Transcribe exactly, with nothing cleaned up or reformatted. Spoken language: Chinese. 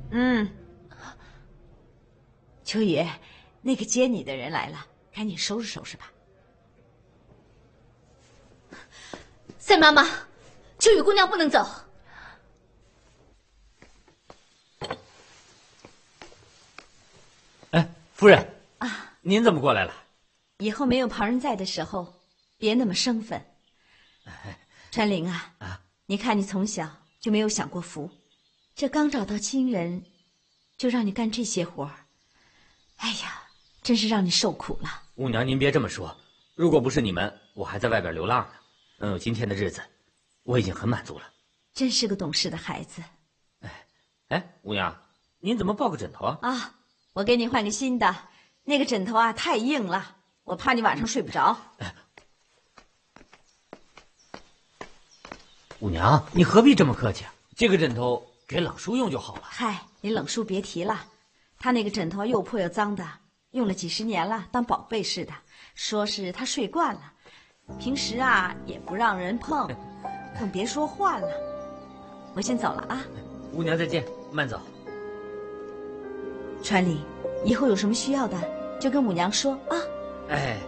嗯，秋雨，那个接你的人来了，赶紧收拾收拾吧。 赛妈妈，秋雨姑娘不能走。 哎，夫人啊，您怎么过来了？ 以后没有旁人在的时候，别那么生分。川玲啊，啊，你看你从小就没有享过福，这刚找到亲人，就让你干这些活儿，哎呀，真是让你受苦了。 姑娘，您别这么说，如果不是你们，我还在外边流浪呢。能有今天的日子，我已经很满足了。 真是个懂事的孩子。 哎，哎，姑娘，您怎么抱个枕头啊？ 啊，我给你换个新的，那个枕头啊太硬了，我怕你晚上睡不着。 哎，姑娘，你何必这么客气啊？这个枕头给冷叔用就好了。 嗨，你冷叔别提了，他那个枕头又破又脏的，用了几十年了，当宝贝似的，说是他睡惯了。平时啊也不让人碰，更别说换了。我先走了啊。 姑娘再见，慢走。 川里，以后有什么需要的就跟母娘说啊。 哎。